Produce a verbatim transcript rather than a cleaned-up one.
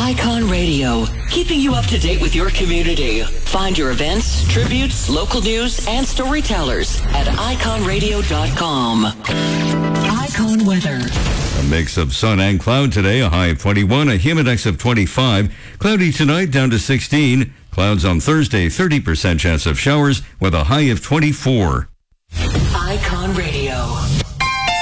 Icon Radio, keeping you up to date with your community. Find your events, tributes, local news, and storytellers at icon radio dot com. Icon Weather. A mix of sun and cloud today, a high of twenty-one, a humidex of twenty-five. Cloudy tonight, down to sixteen. Clouds on Thursday, thirty percent chance of showers with a high of twenty-four. Icon Radio.